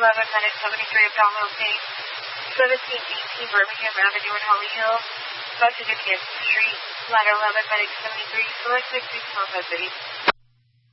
11 minutes, 73 of Palmetto State, 1718 Birmingham Avenue in Holly Hill, bus to Kansas Street, ladder 11 minutes, 73, select 6 City.